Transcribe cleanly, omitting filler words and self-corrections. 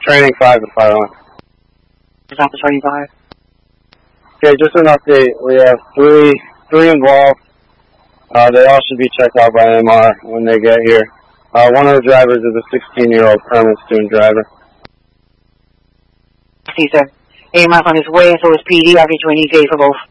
Training 5 to fire line. Stop the training 5. Okay, just an update. We have three involved. They all should be checked out by MR when they get here. One of the drivers is a 16-year-old permit student driver. See, sir. AMS on his way, and so is PD. I'll get you an ETA for both.